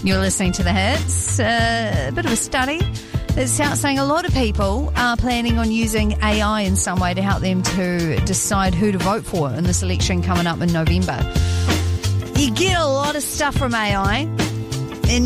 You're listening to The Hits. A bit of a study that's out saying a lot of people are planning on using AI in some way to help them to decide who to vote for in this election coming up in November. You get a lot of stuff from AI.